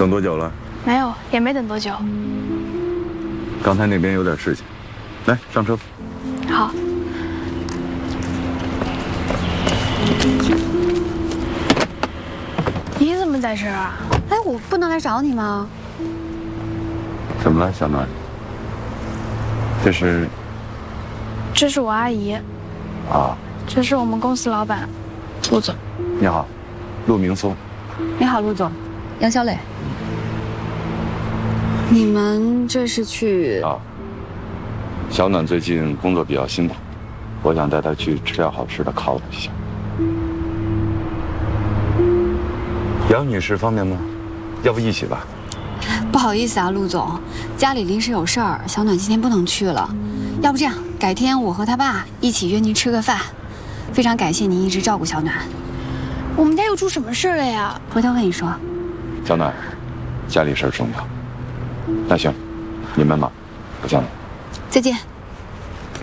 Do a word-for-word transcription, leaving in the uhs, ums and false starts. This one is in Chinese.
等多久了？ 没有，也没等多久。 刚才那边有点事情，来上车。 好。你怎么在这儿啊？ 哎，我不能来找你吗？ 怎么了，小暖？这是？ 这是我阿姨。 啊。 这是我们公司老板，陆总。 你好，陆明松。 你好，陆总。杨小磊。你们这是去？ 啊。小暖最近工作比较辛苦，我想带她去吃点好吃的犒劳一下。杨女士方便吗？要不一起吧？ 不好意思啊，陆总，家里临时有事儿，小暖今天不能去了。要不这样，改天我和他爸一起约您吃个饭。非常感谢您一直照顾小暖。 我们家又出什么事了呀？ 回头跟你说。 小暖，家里事儿重要。那行，你们忙，我见了。 再见。